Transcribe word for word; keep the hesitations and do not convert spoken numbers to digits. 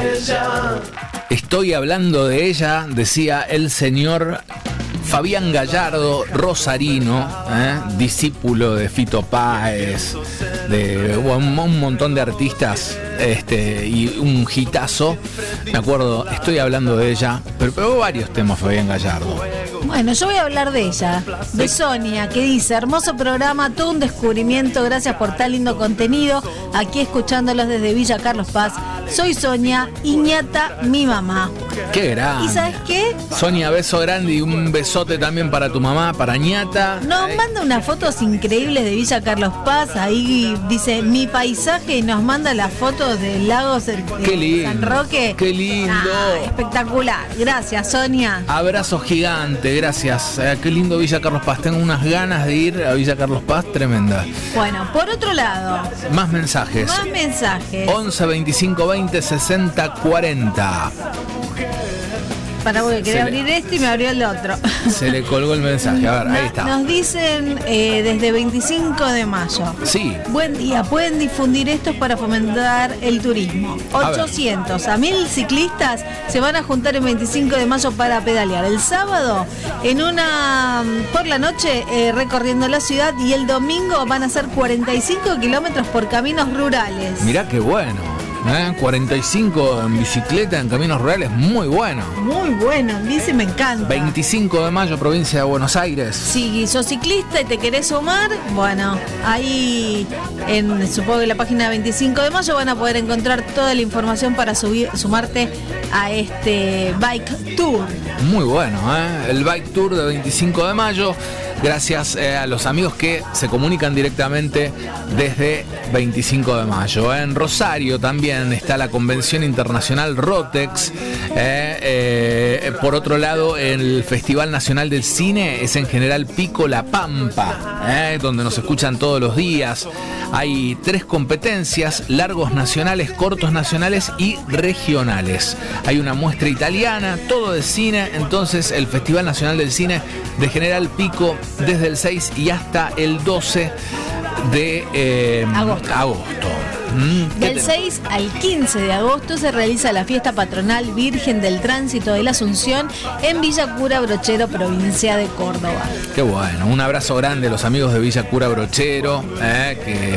Estoy hablando de ella, decía el señor Fabián Gallardo, rosarino, ¿eh? discípulo de Fito Páez, de un, un montón de artistas, este, y un hitazo. Me acuerdo, estoy hablando de ella, pero pegó varios temas Fabián Gallardo. Bueno, yo voy a hablar de ella, de Sonia, que dice: hermoso programa, todo un descubrimiento, gracias por tan lindo contenido, aquí escuchándolos desde Villa Carlos Paz. Soy Sonia, Iñata, mi mamá. ¡Qué grande! ¿Y sabes qué? Sonia, beso grande y un besote también para tu mamá, para Ñata. Nos Ay. manda unas fotos increíbles de Villa Carlos Paz. Ahí dice mi paisaje y nos manda las fotos de lagos de ¡Qué lindo! San Roque. ¡Qué lindo! Ah, espectacular. Gracias, Sonia. Abrazo gigante, gracias. Eh, qué lindo Villa Carlos Paz. Tengo unas ganas de ir a Villa Carlos Paz tremenda. Bueno, por otro lado, Más mensajes. más mensajes. once veinticinco veinte sesenta cuarenta. Para porque quería Se le- abrir este y me abrió el otro. Se le colgó el mensaje. A ver, ahí está. Nos dicen eh, desde veinticinco de mayo. Sí. Buen día, pueden difundir esto para fomentar el turismo. A ver. ochocientos a mil ciclistas se van a juntar el veinticinco de mayo para pedalear. El sábado, en una por la noche, eh, recorriendo la ciudad, y el domingo van a ser cuarenta y cinco kilómetros por caminos rurales. Mirá qué bueno. ¿eh? cuarenta y cinco en bicicleta en caminos rurales, muy bueno. Muy bueno, dice, me encanta. veinticinco de mayo, provincia de Buenos Aires. Si sos ciclista y te querés sumar, bueno, ahí en, supongo que en la página veinticinco de mayo van a poder encontrar toda la información para subir, sumarte a este Bike Tour. Muy bueno, ¿eh? El Bike Tour de veinticinco de mayo. Gracias eh, a los amigos que se comunican directamente desde veinticinco de mayo. En Rosario también está la Convención Internacional Rotex. Eh, eh, por otro lado, el Festival Nacional del Cine es en General Pico La Pampa, eh, donde nos escuchan todos los días. Hay tres competencias: largos nacionales, cortos nacionales y regionales. Hay una muestra italiana, todo de cine. Entonces, el Festival Nacional del Cine de General Pico, desde el seis y hasta el doce de eh, Agosto. agosto. Mm, ¿qué Del tenemos? seis al quince de agosto se realiza la fiesta patronal Virgen del Tránsito de la Asunción en Villa Cura Brochero, provincia de Córdoba. Qué bueno, un abrazo grande a los amigos de Villa Cura Brochero, eh,